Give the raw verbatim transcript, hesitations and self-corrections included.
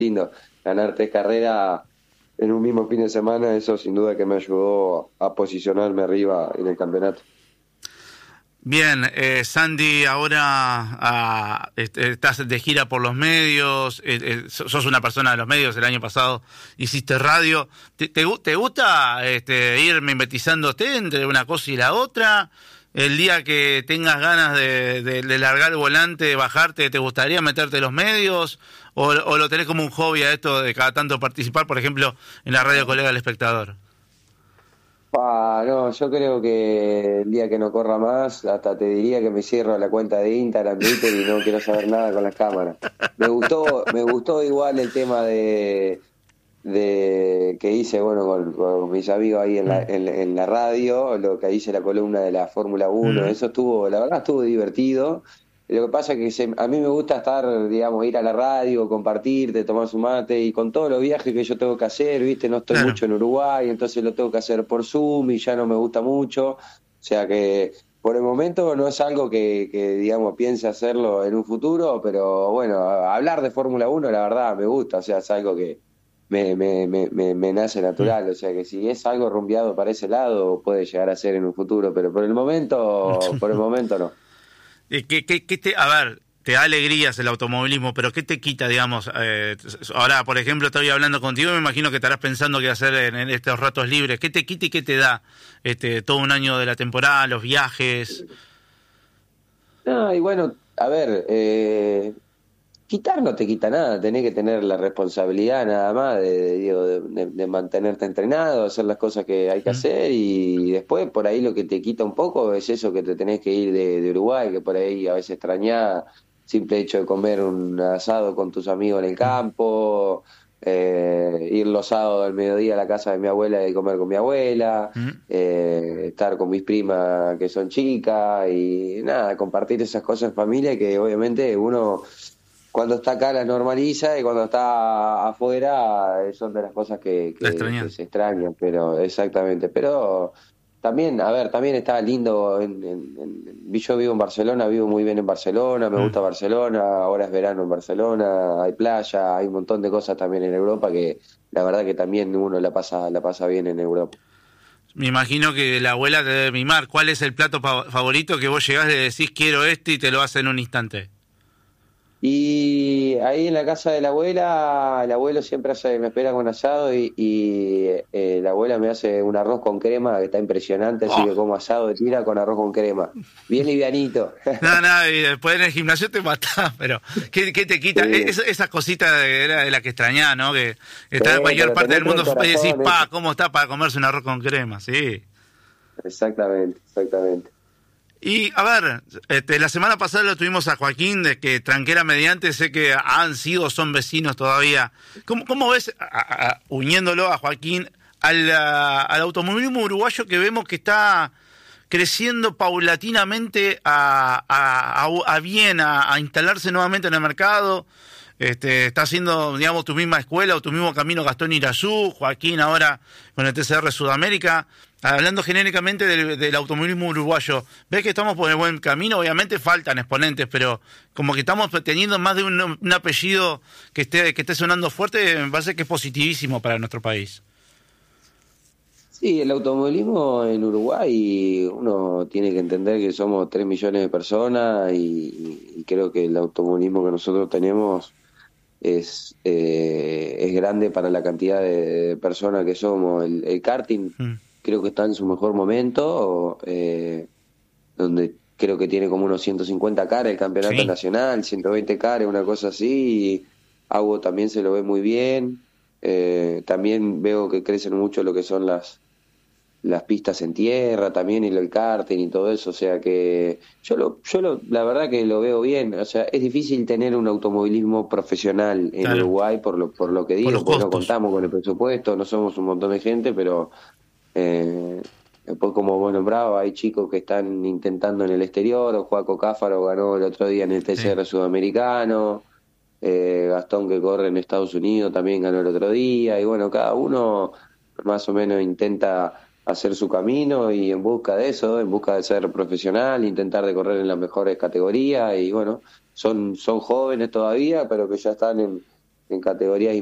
lindo. Ganar tres carreras en un mismo fin de semana, eso sin duda que me ayudó a posicionarme arriba en el campeonato. Bien, eh, Sandy, ahora ah, est- estás de gira por los medios, eh, eh, sos una persona de los medios, el año pasado hiciste radio. ¿Te, te, gu- te gusta este, ir mimetizándote entre una cosa y la otra? El día que tengas ganas de, de, de largar el volante, bajarte, ¿te gustaría meterte en los medios? ¿O, o lo tenés como un hobby a esto de cada tanto participar, por ejemplo, en la radio Colega del Espectador? Ah, no, yo creo que el día que no corra más, hasta te diría que me cierro la cuenta de Instagram, Twitter y no quiero saber nada con las cámaras. Me gustó, me gustó igual el tema de, de que hice, bueno, con, con mis amigos ahí en la, en, en la radio, lo que hice la columna de la Fórmula uno, Mm. eso estuvo, la verdad estuvo divertido. Lo que pasa es que se- a mí me gusta estar, digamos, ir a la radio, compartir, te tomar su mate y con todos los viajes que yo tengo que hacer, viste, no estoy Claro. mucho en Uruguay, entonces lo tengo que hacer por Zoom y ya no me gusta mucho. O sea que por el momento no es algo que, que digamos, piense hacerlo en un futuro, pero bueno, a- hablar de Fórmula uno la verdad me gusta, o sea, es algo que me, me, me, me, me nace Mm. natural, o sea que si es algo rumbeado para ese lado puede llegar a ser en un futuro, pero por el momento, por el momento no. Eh, ¿Qué, qué, qué te, a ver, te da alegrías el automovilismo, pero ¿qué te quita, digamos? Eh, ahora, por ejemplo, estoy hablando contigo, me imagino que estarás pensando qué hacer en, en estos ratos libres. ¿Qué te quita y qué te da este todo un año de la temporada, los viajes? No, y bueno, a ver, eh, quitar no te quita nada, tenés que tener la responsabilidad nada más de, de, digo, de, de- de mantenerte entrenado, hacer las cosas que hay que ¿Mm? hacer y después por ahí lo que te quita un poco es eso que te tenés que ir de, de Uruguay, que por ahí a veces extrañás, simple hecho de comer un asado con tus amigos en el ¿Mm? campo, eh, ir los sábados al mediodía a la casa de mi abuela y comer con mi abuela, ¿Mm? eh, estar con mis primas que son chicas y nada, compartir esas cosas en familia que obviamente uno cuando está acá la normaliza y cuando está afuera eh, son de las cosas que, La que, que extrañas. se extrañan, pero exactamente, pero también, a ver, también está lindo, en, en- en- yo vivo en Barcelona, vivo muy bien en Barcelona, me ¿Mm? gusta Barcelona, ahora es verano en Barcelona, hay playa, hay un montón de cosas también en Europa que la verdad que también uno la pasa, la pasa bien en Europa. Me imagino que la abuela te debe mimar. ¿Cuál es el plato fa- favorito que vos llegás y le decís quiero este y te lo hace en un instante? Y ahí en la casa de la abuela, el abuelo siempre hace, me espera con asado y, y eh, la abuela me hace un arroz con crema que está impresionante, así que ¡Oh! como asado de tira con arroz con crema. Bien livianito. No, no, y después en el gimnasio te matás, pero ¿qué, qué te quita? Sí, Es, esas cositas de, de la de la que extrañás, ¿no? Que sí, está en cualquier pero te parte del nutre el mundo y decís, corazón pa, eso. ¿cómo está para comerse un arroz con crema? Sí. Exactamente, exactamente. Y, a ver, este, la semana pasada lo tuvimos a Joaquín, de que tranquera mediante, sé que han sido, son vecinos todavía. ¿Cómo, cómo ves, a- a- uniéndolo a Joaquín, al, a- al automovilismo uruguayo que vemos que está creciendo paulatinamente a, a, a- a bien, a, a instalarse nuevamente en el mercado? Este, está haciendo, digamos, tu misma escuela o tu mismo camino Gastón Irazú, Joaquín ahora con el T C R Sudamérica. Hablando genéricamente del, del automovilismo uruguayo, ¿ves que estamos por el buen camino? Obviamente faltan exponentes, pero como que estamos teniendo más de un, un apellido que esté, que esté sonando fuerte, me parece que es positivísimo para nuestro país. Sí, el automovilismo en Uruguay, uno tiene que entender que somos tres millones de personas y, y creo que el automovilismo que nosotros tenemos es, eh, es grande para la cantidad de personas que somos. El, el karting Mm. creo que está en su mejor momento, eh, donde creo que tiene como unos ciento cincuenta caras el campeonato Sí. nacional, ciento veinte caras, una cosa así, y Agua también se lo ve muy bien. Eh, también veo que crecen mucho lo que son las las pistas en tierra también y el karting y todo eso, o sea que yo lo, yo lo, la verdad que lo veo bien, o sea, es difícil tener un automovilismo profesional en Claro, Uruguay por lo, por lo que por los digo, porque no costos. contamos con el presupuesto, no somos un montón de gente, pero eh, después como vos nombrado hay chicos que están intentando en el exterior, o Joaco Cáfaro ganó el otro día en el Sí. T C R Sudamericano, eh, Gastón que corre en Estados Unidos también ganó el otro día, y bueno, cada uno más o menos intenta hacer su camino y en busca de eso, en busca de ser profesional, intentar de correr en las mejores categorías y bueno, son, son jóvenes todavía, pero que ya están en, en categorías